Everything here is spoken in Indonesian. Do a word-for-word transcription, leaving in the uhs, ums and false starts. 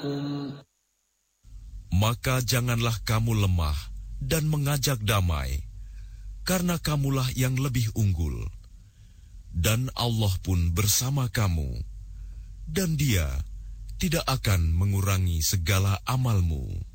Maka janganlah kamu lemah dan mengajak damai, karena kamulah yang lebih unggul. Dan Allah pun bersama kamu, dan Dia tidak akan mengurangi segala amalmu.